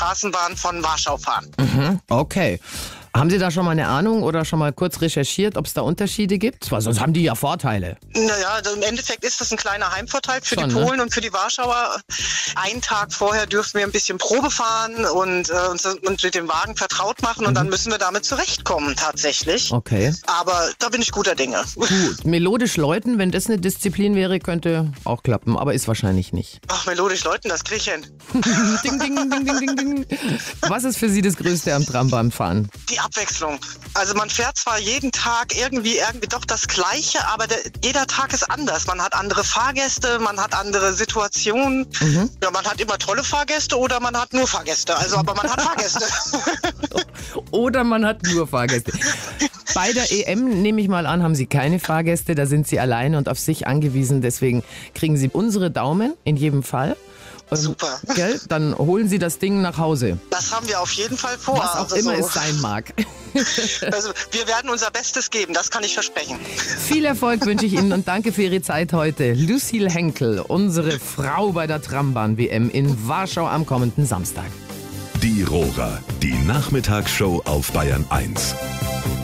Straßenbahn von Warschau fahren. Okay. Haben Sie da schon mal eine Ahnung oder schon mal kurz recherchiert, ob es da Unterschiede gibt? Weil sonst haben die ja Vorteile. Naja, also im Endeffekt ist das ein kleiner Heimvorteil für Schon, die ne? Polen und für die Warschauer. Einen Tag vorher dürfen wir ein bisschen Probe fahren und uns mit dem Wagen vertraut machen und dann müssen wir damit zurechtkommen tatsächlich. Okay. Aber da bin ich guter Dinge. Gut. Melodisch läuten, wenn das eine Disziplin wäre, könnte auch klappen, aber ist wahrscheinlich nicht. Ach, melodisch läuten, das krieg ich hin. Ding, ding, ding, ding, ding, ding. Was ist für Sie das Größte am Trambahnfahren? Die Abwechslung. Also man fährt zwar jeden Tag irgendwie doch das Gleiche, aber jeder Tag ist anders. Man hat andere Fahrgäste, man hat andere Situationen. Ja, man hat immer tolle Fahrgäste oder man hat nur Fahrgäste. Also, aber man hat Fahrgäste. Oder man hat nur Fahrgäste. Bei der EM, nehme ich mal an, haben Sie keine Fahrgäste, da sind Sie alleine und auf sich angewiesen. Deswegen kriegen Sie unsere Daumen in jedem Fall. Super. Gell? Dann holen Sie das Ding nach Hause. Das haben wir auf jeden Fall vor. Was auch Also immer es sein mag. Also wir werden unser Bestes geben, das kann ich versprechen. Viel Erfolg wünsche ich Ihnen und danke für Ihre Zeit heute. Lucille Henkel, unsere Frau bei der Trambahn-WM in Warschau am kommenden Samstag. Die Rohrer, die Nachmittagsshow auf Bayern 1.